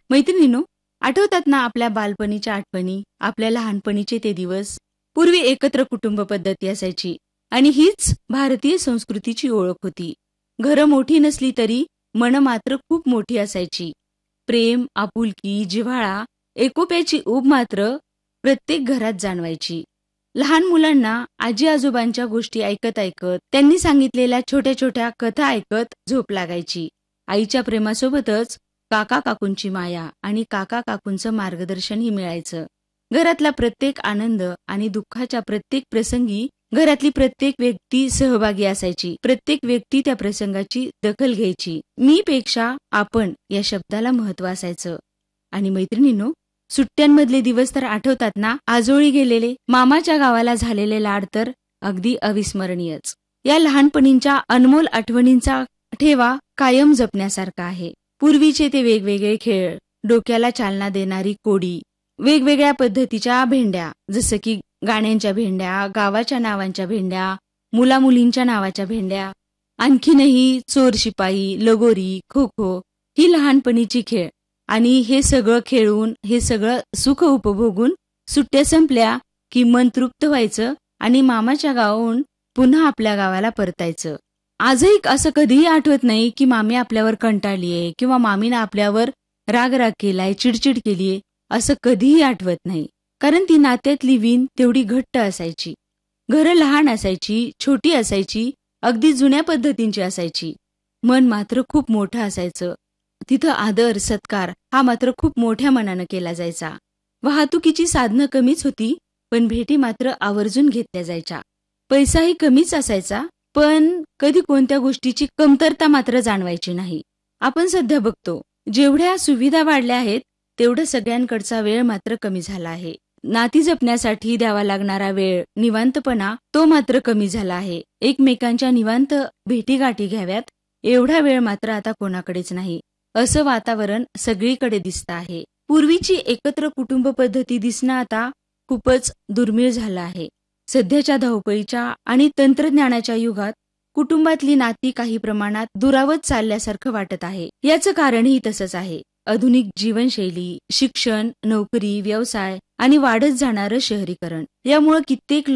मैत्रिणींनो, आठवतात ना आपल्या बालपणीच्या आठवणी, आपल्या लहानपणीचे ते दिवस? पूर्वी एकत्र कुटुंब पद्धती असायची आणि हीच भारतीय संस्कृतीची ओळख होती. घरं मोठी नसली तरी मनं मात्र खूप मोठी असायची. प्रेम, आपुलकी, जिव्हाळा, एकोप्याची ऊब मात्र प्रत्येक घरात जाणवायची. लहान मुलांना आजी आजोबांच्या गोष्टी ऐकत ऐकत, त्यांनी सांगितलेल्या छोट्या छोट्या कथा ऐकत झोप लागायची. आईच्या प्रेमासोबतच काका काकूंची माया आणि काका काकूंचं मार्गदर्शनही मिळायचं. घरातला प्रत्येक आनंद आणि दुःखाच्या प्रत्येक प्रसंगी घरातली प्रत्येक व्यक्ती सहभागी असायची. प्रत्येक व्यक्ती त्या प्रसंगाची दखल घ्यायची. मी पेक्षा आपण या शब्दाला महत्त्व असायचं. आणि मैत्रिणींनो, सुट्ट्यांमधले दिवस तर आठवतात ना? आजोळी गेलेले, मामाच्या गावाला झालेले लाड तर अगदी अविस्मरणीयच. या लहानपणीच्या अनमोल आठवणींचा ठेवा कायम जपण्यासारखा आहे. पूर्वीचे ते वेगवेगळे खेळ, डोक्याला चालना देणारी कोडी, वेगवेगळ्या पद्धतीच्या भेंड्या, जसं की गाण्यांच्या भेंड्या, गावाच्या नावांच्या भेंड्या, मुलामुलींच्या नावाच्या भेंड्या, आणखीनही चोर शिपाई, लगोरी, खो खो, ही लहानपणीची खेळ. आणि हे सगळं खेळून, हे सगळं सुख उपभोगून सुट्ट्या संपल्या की मन तृप्त व्हायचं आणि मामाच्या गावाहून पुन्हा आपल्या गावाला परतायचं. आजही असं कधीही आठवत नाही की मामी आपल्यावर कंटाळलीये किंवा मामीनं आपल्यावर राग केलाय, चिडचिड केलीये, असं कधीही आठवत नाही. कारण ती नात्यातली वीण तेवढी घट्ट असायची. घरं लहान असायची, छोटी असायची, अगदी जुन्या पद्धतींची असायची. मन मात्र खूप मोठं असायचं. तिथं आदर सत्कार हा मात्र खूप मोठ्या मनानं केला जायचा. वाहतुकीची साधनं कमीच होती, पण भेटी मात्र आवर्जून घेतल्या जायच्या. पैसाही कमीच असायचा, पण कधी कोणत्या गोष्टीची कमतरता मात्र जाणवायची नाही. आपण सध्या बघतो, जेवढ्या सुविधा वाढल्या आहेत तेवढं सगळ्यांकडचा वेळ मात्र कमी झाला आहे. नाती जपण्यासाठी द्यावा लागणारा वेळ, निवांतपणा, तो मात्र कमी झाला आहे. एकमेकांच्या निवांत भेटीगाठी घ्याव्यात एवढा वेळ मात्र आता कोणाकडेच नाही. असं वातावरण सगळीकडे दिसतं आहे. पूर्वीची एकत्र कुटुंब पद्धती दिसणं आता खूपच दुर्मिळ झालं आहे. सध्याच्या धावपळीच्या आणि तंत्रज्ञानाच्या युगात कुटुंबातली नाती काही प्रमाणात दुरावत चालल्यासारखं वाटत आहे. याचं कारणही तसंच आहे. आधुनिक जीवनशैली, शिक्षण, नोकरी, व्यवसाय आणि वाढत जाणारं शहरीकरण यामुळे कित्येक